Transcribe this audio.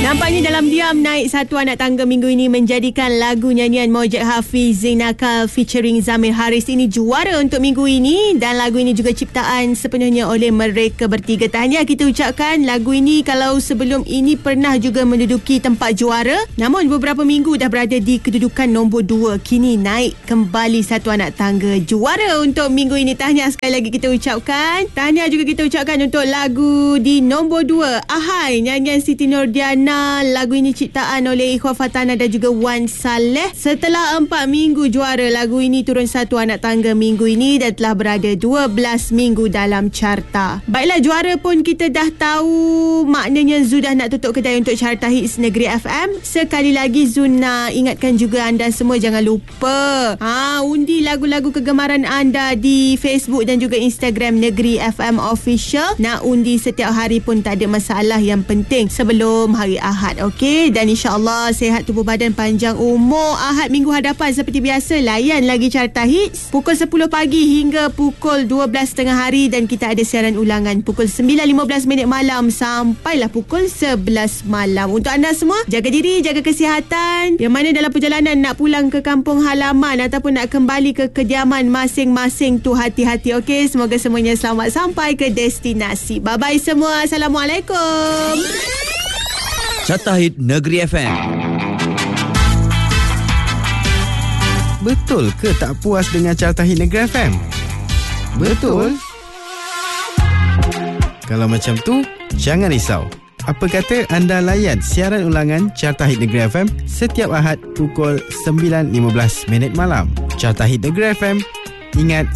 Nampaknya dalam diam naik satu anak tangga minggu ini menjadikan lagu nyanyian Mojek Hafiz Zain Nakal featuring Zamir Haris ini juara untuk minggu ini, dan lagu ini juga ciptaan sepenuhnya oleh mereka bertiga. Tahniah kita ucapkan. Lagu ini kalau sebelum ini pernah juga menduduki tempat juara, namun beberapa minggu dah berada di kedudukan nombor 2. Kini naik kembali satu anak tangga juara untuk minggu ini. Tahniah sekali lagi kita ucapkan. Tahniah juga kita ucapkan untuk lagu di nombor 2, Ahai nyanyian Siti Nordiana. Lagu ini ciptaan oleh Ikhwan Fatana dan juga Wan Saleh. Setelah 4 minggu juara, lagu ini turun satu anak tangga minggu ini dan telah berada 12 minggu dalam carta. Baiklah, juara pun kita dah tahu, maknanya Zu dah nak tutup kedai untuk carta hits Negeri FM. Sekali lagi Zu nak ingatkan juga anda semua, jangan lupa undi lagu-lagu kegemaran anda di Facebook dan juga Instagram Negeri FM Official. Nak undi setiap hari pun tak ada masalah, yang penting sebelum hari Ahad, okey? Dan insyaAllah sihat tubuh badan, panjang umur. Ahad minggu hadapan seperti biasa layan lagi carta hits pukul 10 pagi hingga pukul 12.30 hari, dan kita ada siaran ulangan pukul 9.15 malam sampailah pukul 11 malam. Untuk anda semua, jaga diri, jaga kesihatan. Yang mana dalam perjalanan nak pulang ke kampung halaman ataupun nak kembali ke kediaman masing-masing tu, hati-hati, okey? Semoga semuanya selamat sampai ke destinasi. Bye-bye semua. Assalamualaikum. Carta Hit Negeri FM. Betul ke tak puas dengan Carta Hit Negeri FM? Betul. Kalau macam tu, jangan risau. Apa kata anda layan siaran ulangan Carta Hit Negeri FM setiap Ahad pukul 9.15 malam. Carta Hit Negeri FM, ingat